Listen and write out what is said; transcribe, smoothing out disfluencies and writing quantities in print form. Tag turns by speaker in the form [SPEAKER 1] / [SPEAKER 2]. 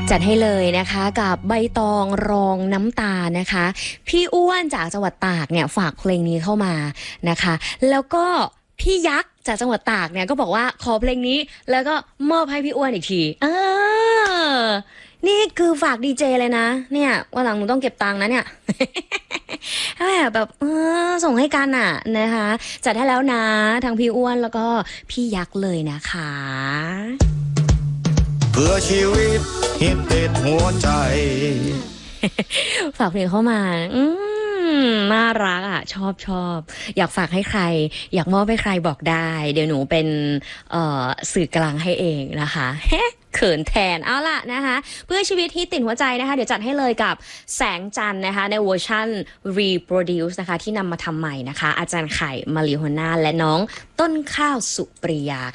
[SPEAKER 1] จัดให้เลยนะคะกับใบตองรองน้ำตานะคะพี่อ้วนจากจังหวัดตากเนี่ยฝากเพลงนี้เข้ามานะคะแล้วก็พี่ยักษ์จากจังหวัดตากเนี่ยก็บอกว่าขอเพลงนี้แล้วก็มอบให้พี่อ้วนอีกทีนี่คือฝากดีเจเลยนะเนี่ยวันหลังหนูต้องเก็บตังค์นะเนี่ย แบบส่งให้กันอ่ะนะคะจัดให้แล้วนะทั้งพี่อ้วนแล้วก็พี่ยักษ์เลยนะคะ
[SPEAKER 2] เพื่อชีวิตฮิตติดหัวใจ
[SPEAKER 1] ฝากเพลงเข้ามาน่ารักอ่ะชอบอยากฝากให้ใครอยากมอบให้ใครบอกได้เดี๋ยวหนูเป็นสื่อกลางให้เองนะคะเขินแทนเอาล่ะนะคะเพื่อชีวิตที่ติดหัวใจนะคะเดี๋ยวจัดให้เลยกับแสงจันทร์นะคะในเวอร์ชัน reproduce นะคะที่นำมาทำใหม่นะคะอาจารย์ไข่มาริโฮน่าและน้องต้นข้าวสุปริยา